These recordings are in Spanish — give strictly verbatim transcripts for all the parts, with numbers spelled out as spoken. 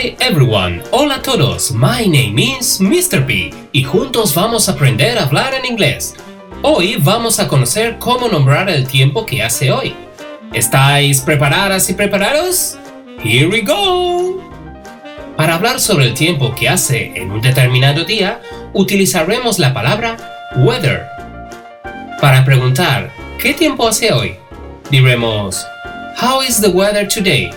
Hi everyone, hola a todos, my name is mister P y juntos vamos a aprender a hablar en inglés. Hoy vamos a conocer cómo nombrar el tiempo que hace hoy. ¿Estáis preparadas y preparados? Here we go! Para hablar sobre el tiempo que hace en un determinado día, utilizaremos la palabra weather. Para preguntar ¿qué tiempo hace hoy?, diremos How is the weather today?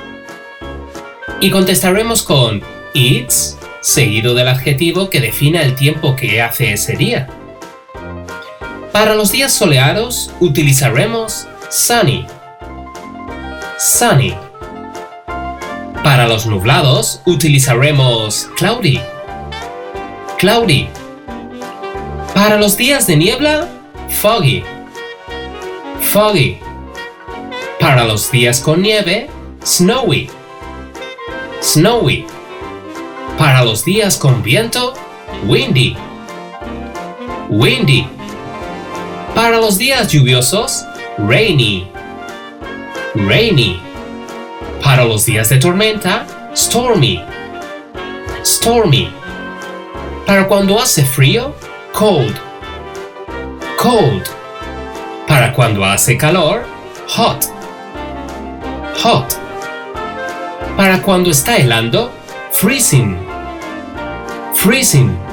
Y contestaremos con it's, seguido del adjetivo que defina el tiempo que hace ese día. Para los días soleados utilizaremos sunny. Sunny. Para los nublados utilizaremos cloudy. Cloudy. Para los días de niebla, foggy. Foggy. Para los días con nieve, snowy. Snowy. Para los días con viento, windy. Windy. Para los días lluviosos, rainy. Rainy. Para los días de tormenta, stormy. Stormy. Para cuando hace frío, cold. Cold. Para cuando hace calor, hot. Hot. Para cuando está helando, freezing. Freezing.